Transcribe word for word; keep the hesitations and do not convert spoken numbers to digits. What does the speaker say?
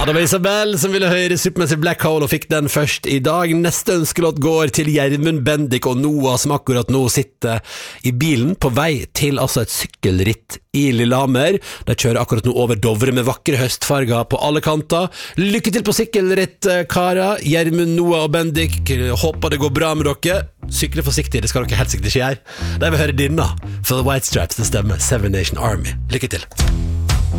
det var Isabel som ville høre Supermassive Black Hole og fikk den først i dag. Neste ønskelåt går til Gjermund Bendik og Noah, som akkurat nå sitter i bilen på vei til altså et sykkelritt i Lillehammer. De kjører akkurat nå over Dovre med vakre høstfarger på alle kanter. Lykke til på sykkelritt, Kara, Gjermund, Noah og Bendik. Håper det går bra med dere. Sykle forsiktig, det skal dere helt sikkert ikke gjøre. De vil høre denne for The White Stripes, det stemmer, Seven Nation Army. Lykke til.